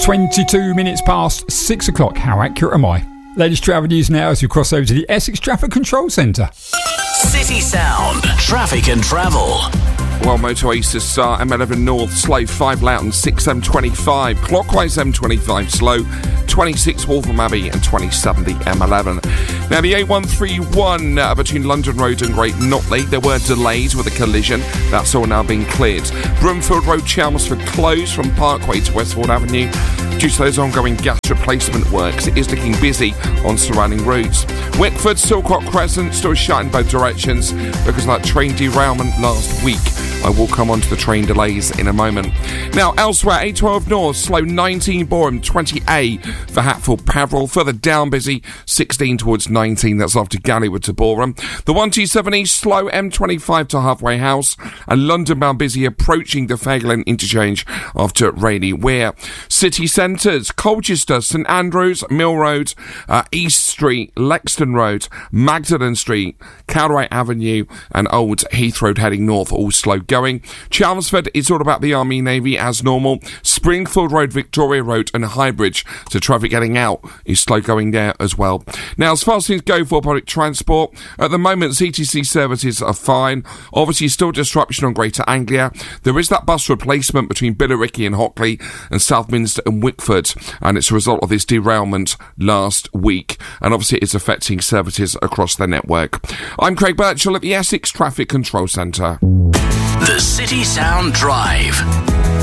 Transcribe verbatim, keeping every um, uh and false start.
twenty-two minutes past six o'clock. How accurate am I? Latest travel news now as we cross over to the Essex Traffic Control Centre. City Sound, traffic and travel. Well, motorways to start. M eleven North, slow. five Loughton, six M twenty-five. Clockwise M twenty-five, slow. twenty-six Waltham Abbey and twenty-seven the M eleven. Now, the A one thirty-one uh, between London Road and Great Notley, there were delays with a collision. That's all now been cleared. Broomfield Road, Chelmsford, closed from Parkway to Westford Avenue due to those ongoing gas replacement works. It is looking busy on surrounding routes. Wickford, Silcock Crescent, still shut in both directions because of that train derailment last week. I will come on to the train delays in a moment. Now, elsewhere, A twelve North, slow nineteen Boreham, twenty A for Hatfield Peveril. Further down busy, sixteen towards nineteen. That's after Gallywood to Boreham. The one two seven East, slow M twenty-five to Halfway House. And London bound busy approaching the Fairglen interchange after Raleigh Weir. City centres, Colchester, St Andrews, Mill Road, uh, East Street, Lexton Road, Magdalen Street, Cowdray Avenue and Old Heath Road heading north, all slow going. Chelmsford is all about the Army Navy as normal. Springfield Road, Victoria Road and Highbridge, so traffic getting out is slow going there as well. Now, as far as things go for public transport, at the moment C T C services are fine. Obviously still disruption on Greater Anglia. There is that bus replacement between Billericay and Hockley and Southminster and Wickford, and it's a result of this derailment last week, and obviously it's affecting services across the network. I'm Craig Birchall at the Essex Traffic Control Centre. The City Sound Drive.